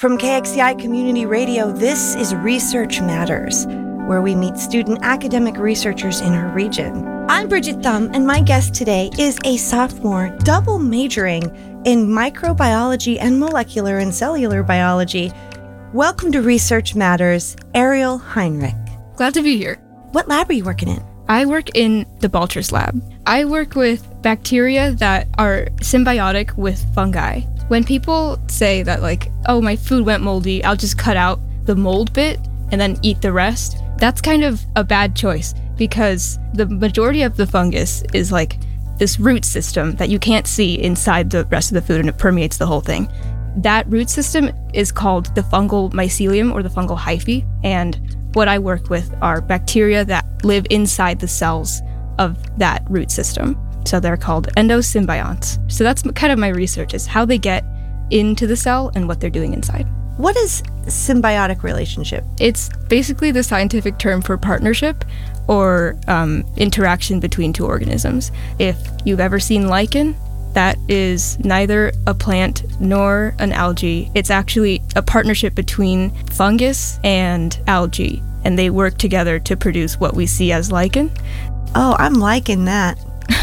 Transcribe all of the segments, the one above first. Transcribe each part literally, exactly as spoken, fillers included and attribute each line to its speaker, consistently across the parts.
Speaker 1: From K X C I Community Radio, this is Research Matters, where we meet student academic researchers in our region. I'm Bridget Thum, and my guest today is a sophomore double majoring in microbiology and molecular and cellular biology. Welcome to Research Matters, Ariel Heinrich.
Speaker 2: Glad to be here.
Speaker 1: What lab are you working in?
Speaker 2: I work in the Balchers lab. I work with bacteria that are symbiotic with fungi. When people say that, like, oh, my food went moldy, I'll just cut out the mold bit and then eat the rest, that's kind of a bad choice because the majority of the fungus is like this root system that you can't see inside the rest of the food and it permeates the whole thing. That root system is called the fungal mycelium or the fungal hyphae, and what I work with are bacteria that live inside the cells of that root system. So they're called endosymbionts. So that's kind of my research, is how they get into the cell and what they're doing inside.
Speaker 1: What is symbiotic relationship?
Speaker 2: It's basically the scientific term for partnership or um, interaction between two organisms. If you've ever seen lichen, that is neither a plant nor an algae. It's actually a partnership between fungus and algae, and they work together to produce what we see as lichen.
Speaker 1: Oh, I'm liking that.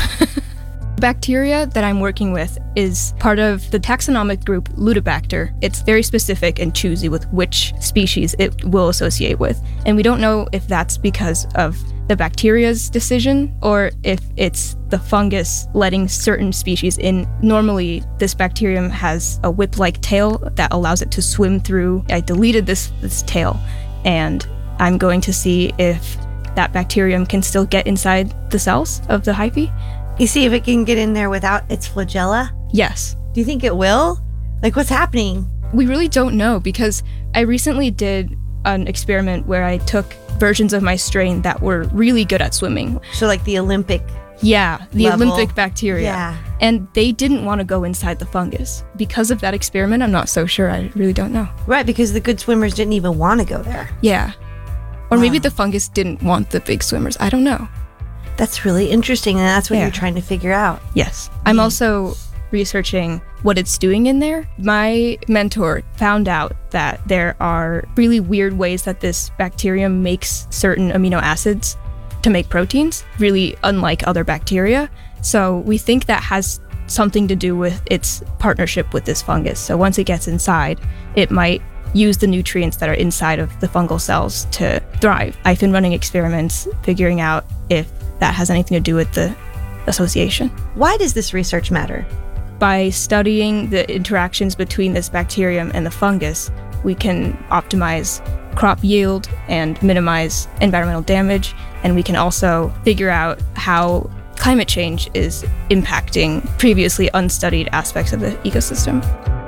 Speaker 2: Bacteria that I'm working with is part of the taxonomic group Ludibacter. It's very specific and choosy with which species it will associate with. And we don't know if that's because of the bacteria's decision or if it's the fungus letting certain species in. Normally, this bacterium has a whip-like tail that allows it to swim through. I deleted this, this tail, and I'm going to see if that bacterium can still get inside the cells of the hyphae.
Speaker 1: You see if it can get in there without its flagella?
Speaker 2: Yes.
Speaker 1: Do you think it will? Like, what's happening?
Speaker 2: We really don't know, because I recently did an experiment where I took versions of my strain that were really good at swimming.
Speaker 1: So like the Olympic
Speaker 2: Yeah, the
Speaker 1: level.
Speaker 2: Olympic bacteria.
Speaker 1: Yeah.
Speaker 2: And they didn't want to go inside the fungus. Because of that experiment, I'm not so sure. I really don't know.
Speaker 1: Right, because the good swimmers didn't even want to go there.
Speaker 2: Yeah. Or
Speaker 1: Wow.
Speaker 2: maybe the fungus didn't want the big swimmers. I don't know.
Speaker 1: That's really interesting, and that's what
Speaker 2: Yeah.
Speaker 1: you're trying to figure out.
Speaker 2: Yes. I'm also researching what it's doing in there. My mentor found out that there are really weird ways that this bacterium makes certain amino acids to make proteins, really unlike other bacteria. So we think that has something to do with its partnership with this fungus. So once it gets inside, it might use the nutrients that are inside of the fungal cells to thrive. I've been running experiments figuring out if that has anything to do with the association.
Speaker 1: Why does this research matter?
Speaker 2: By studying the interactions between this bacterium and the fungus, we can optimize crop yield and minimize environmental damage, and we can also figure out how climate change is impacting previously unstudied aspects of the ecosystem.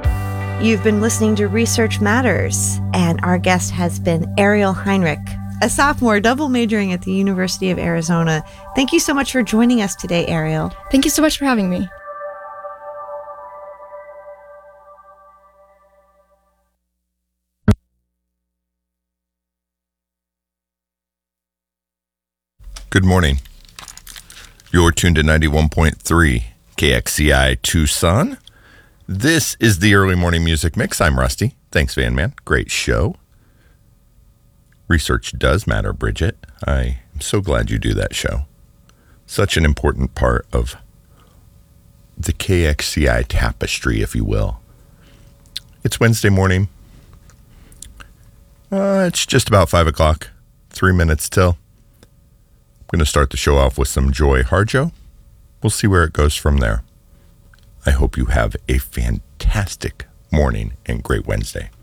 Speaker 1: You've been listening to Research Matters, and our guest has been Ariel Heinrich, a sophomore double majoring at the University of Arizona. Thank you so much for joining us today, Ariel.
Speaker 2: Thank you so much for having me.
Speaker 3: Good morning. You're tuned to ninety-one point three K X C I Tucson. This is the Early Morning Music Mix. I'm Rusty. Thanks, Van Man. Great show. Research does matter, Bridget. I am so glad you do that show. Such an important part of the K X C I tapestry, if you will. It's Wednesday morning. Uh, it's just about five o'clock. Three minutes till. I'm going to start the show off with some Joy Harjo. We'll see where it goes from there. I hope you have a fantastic morning and great Wednesday.